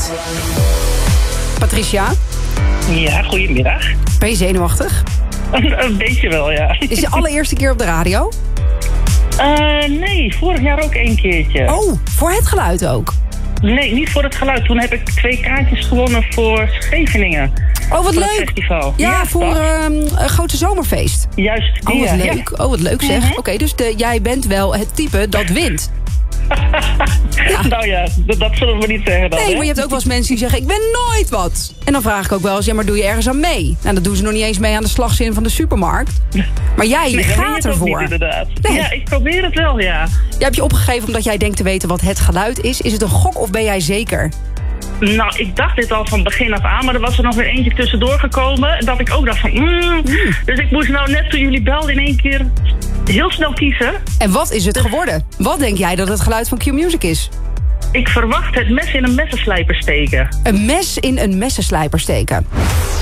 geluid. Patricia? Ja, goedemiddag. Ben je zenuwachtig? Een beetje wel, ja. Is je allereerste keer op de radio? Nee, vorig jaar ook 1 keertje. Oh, voor het geluid ook? Nee, niet voor het geluid. Toen heb ik 2 kaartjes gewonnen voor Scheveningen. Oh, wat voor leuk. Het festival. Ja, voor een grote zomerfeest. Juist, die, Oh, wat ja. leuk. Oh, wat leuk zeg. Mhm. Oké, dus jij bent wel het type dat wint. Nou ja, dat zullen we niet zeggen dan. Nee, hè? maar je hebt ook wel eens mensen die zeggen, ik ben nooit wat. En dan vraag ik ook wel eens, ja, maar doe je ergens aan mee? Nou, dat doen ze nog niet eens mee aan de slagzin van de supermarkt. Maar jij Nee, dan weet je gaat het ook ervoor. niet, inderdaad. Nee. Ja, ik probeer het wel, ja. Jij hebt je opgegeven omdat jij denkt te weten wat het geluid is. Is het een gok of ben jij zeker? Nou, ik dacht dit al van begin af aan, maar er was er nog weer eentje tussendoor gekomen. Dat ik ook dacht van, Dus ik moest nou net toen jullie belden in 1 keer heel snel kiezen. En wat is het geworden? Wat denk jij dat het geluid van Q-Music is? Ik verwacht het mes in een messenslijper steken. Een mes in een messenslijper steken.